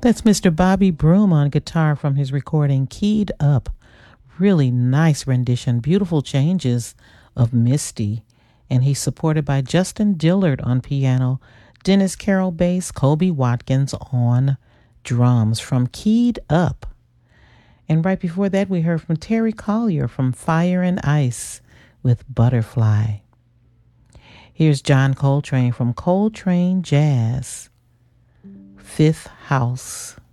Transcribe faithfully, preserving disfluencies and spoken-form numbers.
That's mister Bobby Broom on guitar from his recording Keyed Up. Really nice rendition, beautiful changes of Misty. And he's supported by Justin Dillard on piano, Dennis Carroll bass, Kobe Watkins on drums from Keyed Up. And right before that, we heard from Terry Collier from Fire and Ice with Butterfly. Here's John Coltrane from Coltrane Jazz, Fifth House.